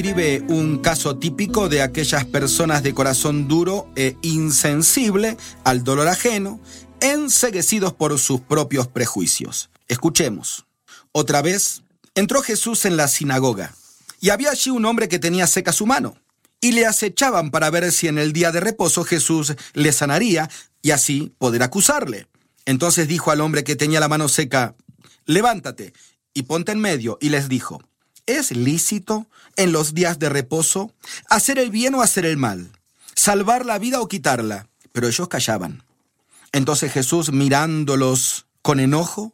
Describe un caso típico de aquellas personas de corazón duro e insensible al dolor ajeno, enceguecidos por sus propios prejuicios. Escuchemos. Otra vez, entró Jesús en la sinagoga, y había allí un hombre que tenía seca su mano, y le acechaban para ver si en el día de reposo Jesús le sanaría, y así poder acusarle. Entonces dijo al hombre que tenía la mano seca: «Levántate y ponte en medio», y les dijo: «¿Es lícito en los días de reposo hacer el bien o hacer el mal, salvar la vida o quitarla?» Pero ellos callaban. Entonces Jesús, mirándolos con enojo,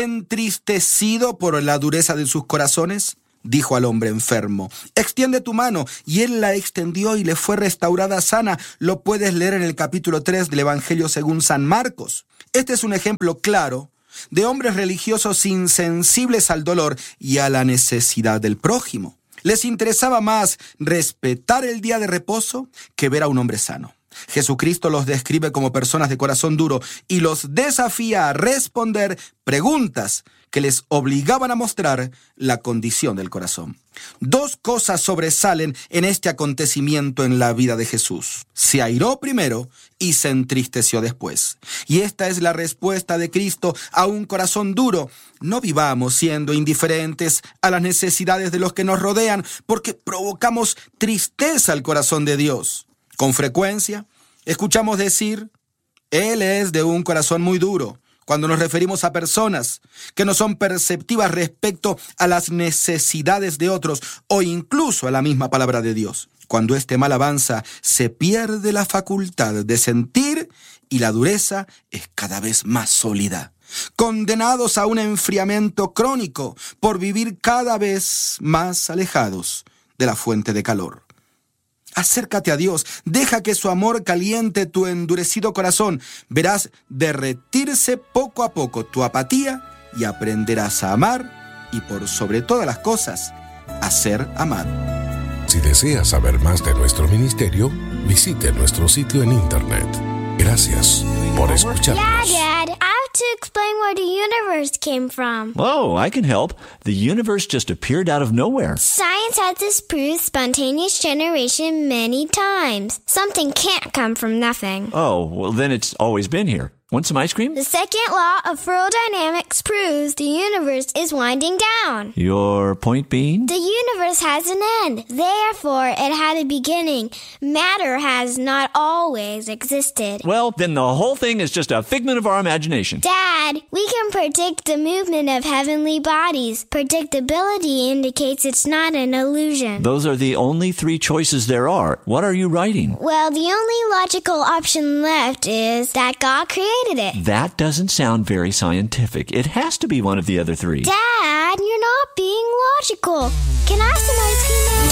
entristecido por la dureza de sus corazones, dijo al hombre enfermo: «Extiende tu mano». Y él la extendió y le fue restaurada sana. Lo puedes leer en el capítulo 3 del Evangelio según San Marcos. Este es un ejemplo claro de hombres religiosos insensibles al dolor y a la necesidad del prójimo. Les interesaba más respetar el día de reposo que ver a un hombre sano. Jesucristo los describe como personas de corazón duro y los desafía a responder preguntas que les obligaban a mostrar la condición del corazón. Dos cosas sobresalen en este acontecimiento en la vida de Jesús. Se airó primero y se entristeció después. Y esta es la respuesta de Cristo a un corazón duro. No vivamos siendo indiferentes a las necesidades de los que nos rodean, porque provocamos tristeza al corazón de Dios. Con frecuencia escuchamos decir: «Él es de un corazón muy duro», cuando nos referimos a personas que no son perceptivas respecto a las necesidades de otros o incluso a la misma palabra de Dios. Cuando este mal avanza, se pierde la facultad de sentir y la dureza es cada vez más sólida. Condenados a un enfriamiento crónico por vivir cada vez más alejados de la fuente de calor. Acércate a Dios, deja que su amor caliente tu endurecido corazón. Verás derretirse poco a poco tu apatía y aprenderás a amar y, por sobre todas las cosas, a ser amado. Si deseas saber más de nuestro ministerio, visite nuestro sitio en internet. Gracias por escucharnos. Yeah, Dad, I have to explain where the universe came from. Oh, I can help. The universe just appeared out of nowhere. Science has disproved spontaneous generation many times. Something can't come from nothing. Oh, well then it's always been here. Want some ice cream? The second law of ferrodynamics proves the universe is winding down. Your point being? The universe has an end. Therefore, it had a beginning. Matter has not always existed. Well, then the whole thing is just a figment of our imagination. Dad, we can predict the movement of heavenly bodies. Predictability indicates it's not an illusion. Those are the only three choices there are. What are you writing? Well, the only logical option left is that God created it. That doesn't sound very scientific. It has to be one of the other three. Dad, you're not being logical. Can I have some ice cream now?